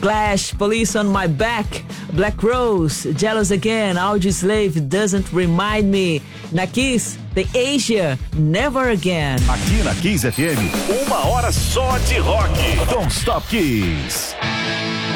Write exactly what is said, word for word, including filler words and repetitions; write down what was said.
Clash, Police on My Back, Black Rose, Jealous Again, Audioslave, Doesn't Remind Me. Na Kiss, The Asia, Never Again. Aqui na Kiss F M, uma hora só de rock. Don't Stop Kiss.